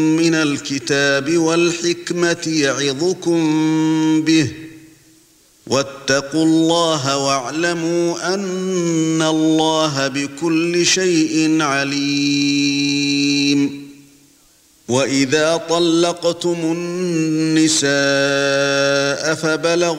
مِنَ الْكِتَابِ وَالْحِكْمَةِ يَعِظُكُم بِهِ وَاتَّقُوا اللَّهَ وَاعْلَمُوا أَنَّ اللَّهَ بِكُلِّ شَيْءٍ عَلِيمٌ وَإِذَا طَلَّقْتُمُ النِّسَاءَ فَبَلَغْنَ